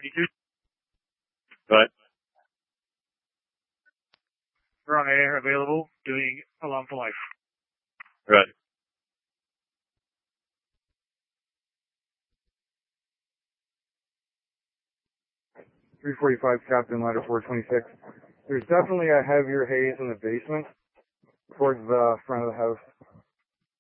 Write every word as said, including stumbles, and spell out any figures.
Right. We're on air, available, doing Alarm for Life. Right. three forty-five, Captain, ladder four twenty-six. There's definitely a heavier haze in the basement towards the front of the house.